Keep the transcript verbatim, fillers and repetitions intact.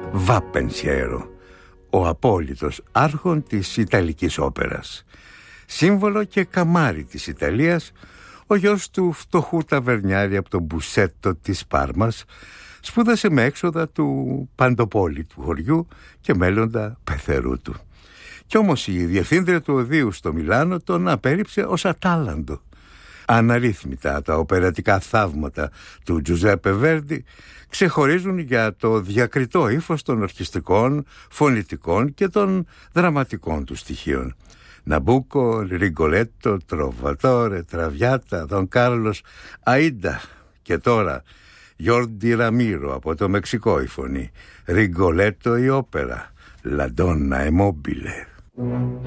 Βάπενσιέρο, ο απόλυτος άρχον της Ιταλικής όπερας. Σύμβολο και καμάρι της Ιταλίας, ο γιος του φτωχού ταβερνιάρη από τον Μπουσέτο της Πάρμας, σπούδασε με έξοδα του Παντοπόλη του χωριού και μέλλοντα πεθερού του. Κι όμως η διευθύντρια του οδείου στο Μιλάνο τον απέρριψε ως ατάλλαντο. Αναρρύθμιτα τα οπερατικά θαύματα του Τζουζέπε Βέρντι ξεχωρίζουν για το διακριτό ύφος των ορχιστρικών, φωνητικών και των δραματικών του στοιχείων. Ναμπούκο, Ριγκολέτο, Τροβατόρε, Τραβιάτα, Δον Κάρλος, Αΐντα και τώρα Γιόρντι Ραμίρο από το Μεξικό η φωνή, Ριγκολέτο η όπερα, Λαντόνα Εμόμπιλε.